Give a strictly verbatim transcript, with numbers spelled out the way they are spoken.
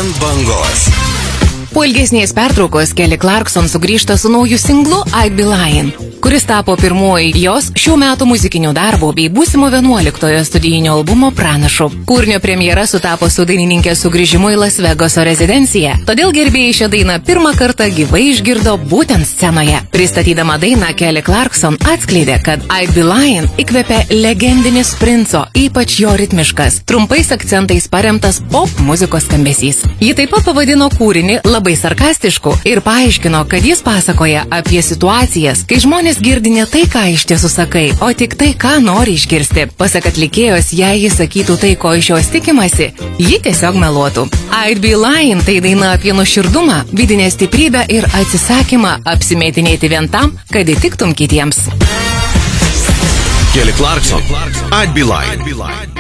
Ant bangos. Po ilgesnės pertraukos Kelly Clarkson sugrįžta su nauju singlu I'd Be Lying, kuris tapo pirmoji jos šių metų muzikinių darbo bei būsimo vienuoliktojo studijinio albumo pranašu. Kūrinio premjera sutapo su dainininkės sugrįžimu į Las Vegaso rezidenciją, todėl gerbėjai šią dainą pirmą kartą gyvai išgirdo būtent scenoje. Pristatydama dainą, Kelly Clarkson atskleidė, kad I'd Be Lying įkvėpė legendinis Princo, ypač jo ritmiškas, trumpais akcentais paremtas pop muzikos skambesys. Ji taip pat pavadino kūrinį labai sarkastišku ir paaiškino, kad jis pasakoja apie situacijas, kai žmonės girdi ne tai, ką iš tiesų sakai, o tik tai, ką nori išgirsti. Pasak atlikėjos, jei jis sakytų tai, ko iš jos tikimasi, ji tiesiog meluotų. I'd Be Lying tai daina apie nuoširdumą, vidinę stiprybę ir atsisakymą apsimėtinėti vien tam, kad įtiktum kitiems. Kelly Clarkson, I'd Be Lying.